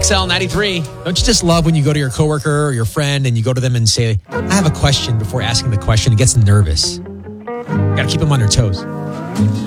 XL93. Don't you just love when you go to your coworker or your friend and you go to them and say, I have a question before asking the question? It gets them nervous. Got to keep them on their toes.